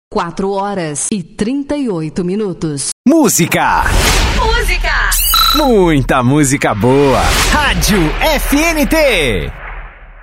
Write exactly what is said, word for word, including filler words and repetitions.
Quatro horas e trinta e oito minutos. Música! Música! Muita música boa! Rádio F N T!